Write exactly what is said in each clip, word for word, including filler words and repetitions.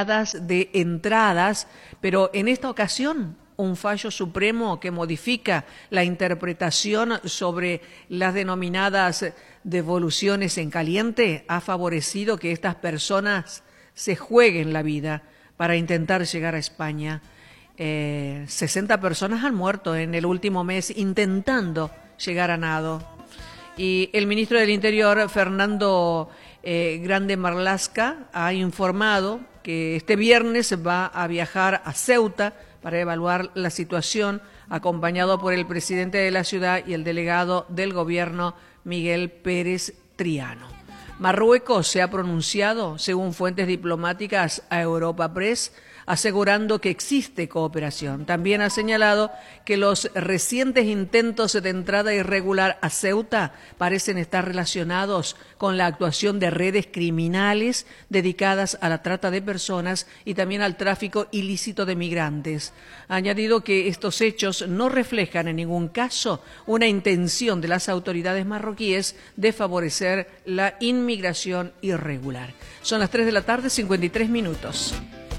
negadas de entradas, pero en esta ocasión un fallo supremo que modifica la interpretación sobre las denominadas devoluciones en caliente ha favorecido que estas personas se jueguen la vida para intentar llegar a España. Eh, sesenta personas han muerto en el último mes intentando llegar a nado. Y el ministro del Interior, Fernando eh, Grande Marlaska, ha informado que este viernes va a viajar a Ceuta para evaluar la situación, acompañado por el presidente de la ciudad y el delegado del gobierno, Miguel Pérez Triano. Marruecos se ha pronunciado, según fuentes diplomáticas a Europa Press, asegurando que existe cooperación. También ha señalado que los recientes intentos de entrada irregular a Ceuta parecen estar relacionados con la actuación de redes criminales dedicadas a la trata de personas y también al tráfico ilícito de migrantes. Ha añadido que estos hechos no reflejan en ningún caso una intención de las autoridades marroquíes de favorecer la inmigración irregular. Son las tres de la tarde, cincuenta y tres minutos.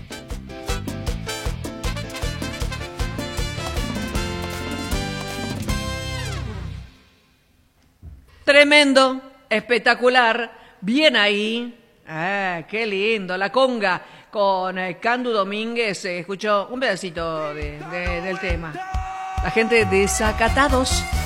Tremendo, espectacular, bien ahí. Ah, qué lindo, la conga con eh, Candu Domínguez. Eh, escuchó un pedacito de, de, del tema. La gente de Desacatados.